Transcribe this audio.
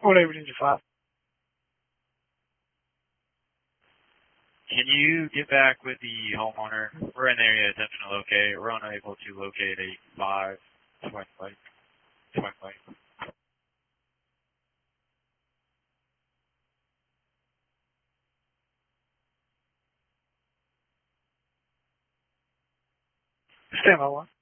Whatever it is, 5. Can you get back with the homeowner? We're in the area attempting to locate. We're unable to locate a 5 twin lake. Stand by 1.